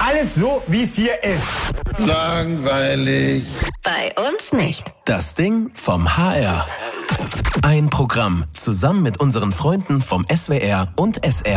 alles so, wie es hier ist. Langweilig. Bei uns nicht. Das Ding vom HR. Ein Programm zusammen mit unseren Freunden vom SWR und SR.